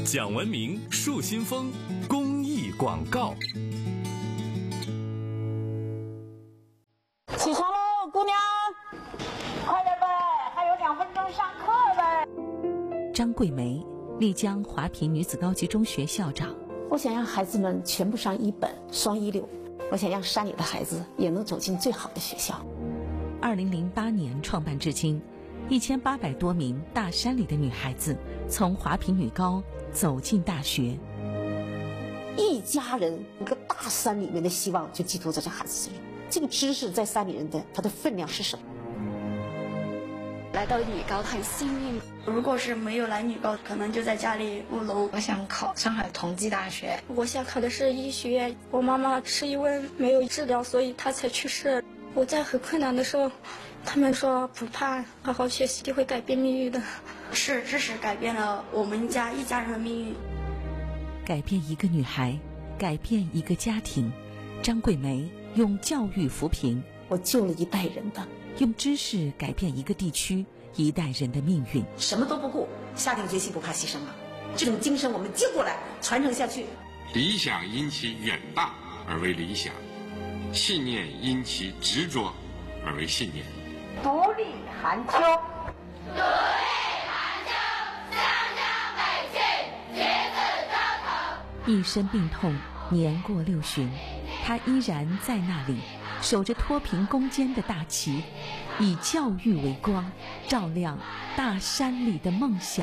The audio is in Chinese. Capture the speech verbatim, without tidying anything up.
讲文明树新风公益广告。 起床喽，姑娘，快点呗，还有两分钟上课呗。 张桂梅，丽江华坪女子高级中学校长。 我想让孩子们全部上一本双一流，我想让山里的孩子也能走进最好的学校。 二零零八年创办至今，一千八百多名大山里的女孩子从华坪女高走进大学。 一家人一个大山里面的希望就寄托在这孩子身上。这个知识在山里人的它的分量是什么？ 来到女高很幸运， 如果是没有来女高，可能就在家里务农。 我想考上海同济大学。 我想考的是医学院。我妈妈是因为没有治疗，所以她才去世。我在很困难的时候，他们说不怕，好好学习就会改变命运的。 是知识改变了我们家一家人的命运， 改变一个女孩，改变一个家庭。张桂梅用教育扶贫， 我救了一代人的。 用知识改变一个地区一代人的命运。 什么都不顾，下定决心不怕牺牲了，这种精神我们接过来传承下去。 理想因其远大而为理想，信念因其执着而为信念。 独立寒秋， 独立寒秋，湘江北去，橘子招头。 一身病痛，年过六旬，他依然在那里，守着脱贫攻坚的大旗，以教育为光，照亮大山里的梦想。